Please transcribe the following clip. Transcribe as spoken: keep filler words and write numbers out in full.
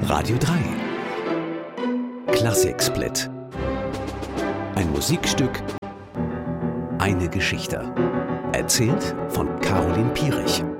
Radio drei Klassiksplit. Ein Musikstück, eine Geschichte. Erzählt von Caroline Pierich.